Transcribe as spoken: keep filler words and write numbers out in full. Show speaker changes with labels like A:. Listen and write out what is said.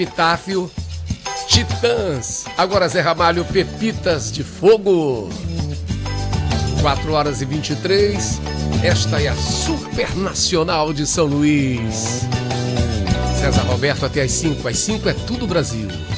A: Epitáfio, Titãs. Agora Zé Ramalho, Pepitas de Fogo. quatro horas e vinte e três. Esta é a Supernacional de São Luís. César Roberto até às cinco. Às cinco é tudo Brasil.